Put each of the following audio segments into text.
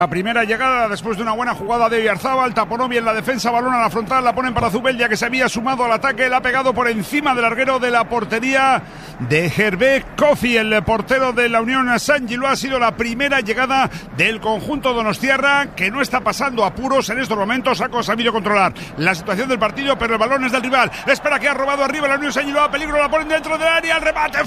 La primera llegada después de una buena jugada de Oyarzábal, taponó bien la defensa, balón a la frontal, la ponen para Zubeldia, que se había sumado al ataque, la ha pegado por encima del larguero de la portería de Hervé Kofi, el portero de la Unión Saint-Gilloise. Ha sido la primera llegada del conjunto donostiarra, que no está pasando apuros en estos momentos. Ha sabido controlar la situación del partido, pero el balón es del rival. Espera, que ha robado arriba la Unión Saint-Gilloise, peligro, la ponen dentro del área, el remate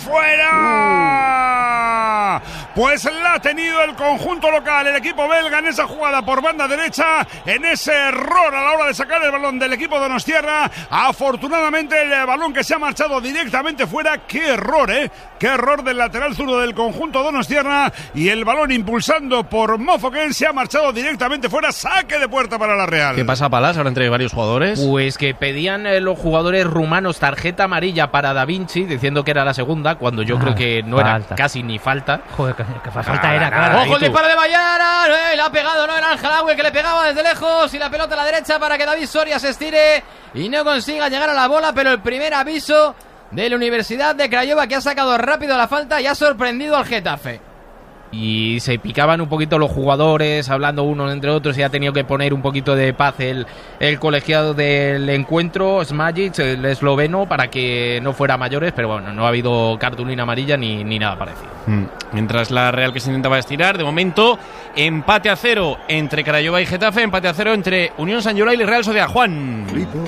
fuera. Pues la ha tenido el conjunto local, el equipo belga, en esa jugada por banda derecha, en ese error a la hora de sacar el balón del equipo donostiarra. Afortunadamente el balón que se ha marchado directamente fuera. Qué error, qué error del lateral zurdo del conjunto donostiarra, y el balón impulsando por Mofoken se ha marchado directamente fuera. Saque de puerta para la Real. ¿Qué pasa, Palas, ahora entre varios jugadores? Pues que pedían los jugadores rumanos tarjeta amarilla para Da Vinci, diciendo que era la segunda, cuando yo creo que no era casi ni falta. Joder, que falta era, claro. ¡Ojo el disparo de Bayara! Le ha pegado, no era Al-Halawi, que le pegaba desde lejos, y la pelota a la derecha para que David Soria se estire y no consiga llegar a la bola, pero el primer aviso de la Universidad de Craiova, que ha sacado rápido la falta y ha sorprendido al Getafe. Y se picaban un poquito los jugadores, hablando unos entre otros, y ha tenido que poner un poquito de paz el colegiado del encuentro, Smajic, el esloveno, para que no fuera mayores, pero bueno, no ha habido cartulina amarilla ni nada parecido. Mientras la Real, que se intentaba estirar, de momento empate a 0 entre Craiova y Getafe, empate a 0 entre Unión Saint-Gilloise y Real Sociedad. Juan.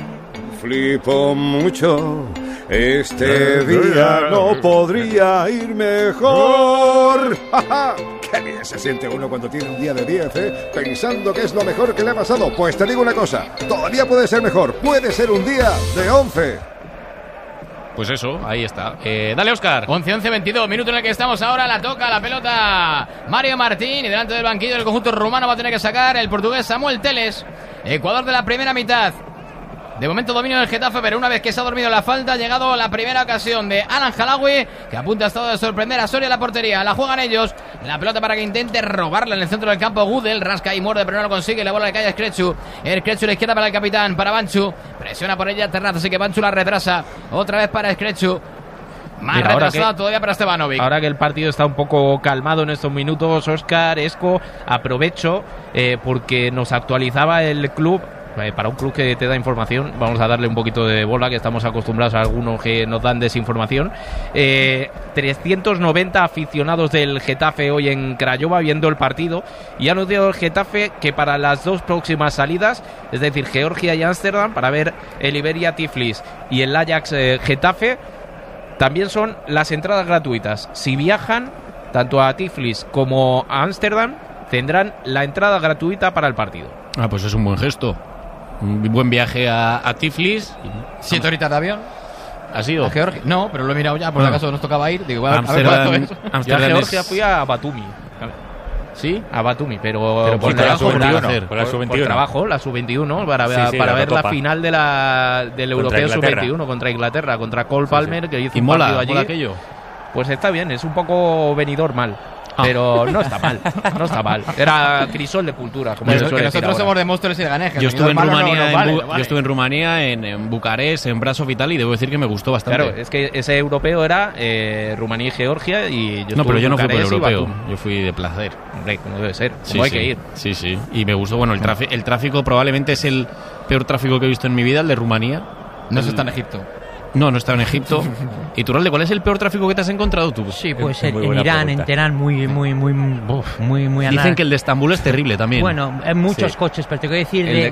Flipo mucho. Este día no podría ir mejor. ¡Qué bien se siente uno cuando tiene un día de 10, pensando que es lo mejor que le ha pasado! Pues te digo una cosa, todavía puede ser mejor. Puede ser un día de 11. Pues eso, ahí está. Dale, Óscar. 11-22, minuto en el que estamos ahora. La toca la pelota Mario Martín, y delante del banquillo del conjunto rumano va a tener que sacar el portugués Samuel Teles. Ecuador de la primera mitad. De momento dominio del Getafe, pero una vez que se ha dormido la falta, ha llegado la primera ocasión de Al-Halawi, que apunta a estado de sorprender a Soria en la portería. La juegan ellos, la pelota para que intente robarla en el centro del campo. Gudel rasca y muerde, pero no lo consigue. La bola le cae a Skretsu. Skretsu a la izquierda para el capitán, para Banchu. Presiona por ella Terraz, así que Banchu la retrasa. Otra vez para Skretsu. Más retrasado todavía para Stevanovic. Ahora que el partido está un poco calmado en estos minutos, Óscar, Esco, aprovecho porque nos actualizaba el club. Para un club que te da información, vamos a darle un poquito de bola, que estamos acostumbrados a algunos que nos dan desinformación. 390 aficionados del Getafe hoy en Craiova viendo el partido, y ha anunciado el Getafe que para las dos próximas salidas, es decir, Georgia y Ámsterdam, para ver el Iberia Tiflis y el Ajax Getafe, también son las entradas gratuitas. Si viajan tanto a Tiflis como a Ámsterdam, tendrán la entrada gratuita para el partido. Pues es un buen gesto. Un buen viaje a Tiflis. 7 horitas de avión. ¿Ha sido? ¿A Georgia? No, pero lo he mirado ya, por si acaso nos tocaba ir. Digo, a ver cuánto es. Yo a Georgia fui a Batumi. Sí, a Batumi, pero por trabajo, por trabajo, la sub-21, para ver la final del Europeo sub-21 contra Inglaterra, contra Cole Palmer, que hizo un partido allí. Aquello. Pues está bien, es un poco venidor mal. Pero no está mal, no está mal. Era crisol de cultura, como se suele decir. Nosotros somos de Móstoles y de Ganeja. Yo estuve en Rumanía, en Bucarest, en Brasov y tal, y debo decir que me gustó bastante. Claro, es que ese europeo era Rumanía y Georgia, y yo pero yo no fui por el europeo, yo fui de placer. Hombre, como debe ser, como hay que ir. Sí, sí, y me gustó. Bueno, el tráfico probablemente es el peor tráfico que he visto en mi vida, el de Rumanía. No se está en Egipto. No estaba en Egipto. ¿Y Turralde, cuál es el peor tráfico que te has encontrado tú? Sí, pues en Irán, en Teherán, muy Dicen que el de Estambul es terrible también. Bueno, hay muchos coches, pero te quiero decir de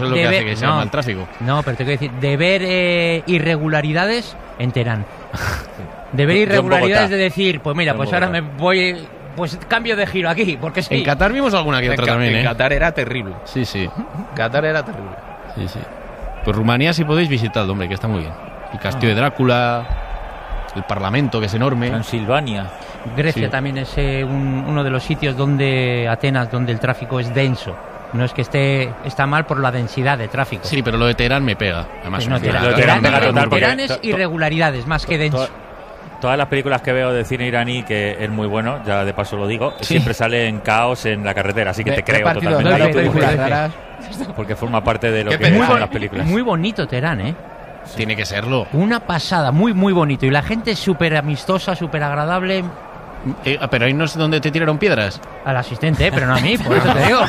ver irregularidades en Teherán. De ver irregularidades, de decir, pues mira, pues ahora me voy, pues cambio de giro aquí, porque sí. En Qatar vimos alguna que otra también, En Qatar era terrible. Sí. Qatar era terrible. Sí. Pues Rumanía, si podéis, visitadlo, hombre, que está muy bien. El castillo de Drácula, el Parlamento, que es enorme. Transilvania. Grecia también es uno de los sitios Atenas, donde el tráfico es denso. No es que está mal por la densidad de tráfico. Sí, pero lo de Teherán me pega. Además, Teherán es irregularidades, más que denso. Todas las películas que veo de cine iraní, que es muy bueno, ya de paso lo digo, siempre salen caos en la carretera, así que te creo totalmente. Porque forma parte de lo que son las películas. Muy bonito Teherán, Sí. Tiene que serlo. Una pasada, muy, muy bonito. Y la gente es súper amistosa, súper agradable. Pero ahí no es donde te tiraron piedras. Al asistente, pero no a mí, por eso te digo.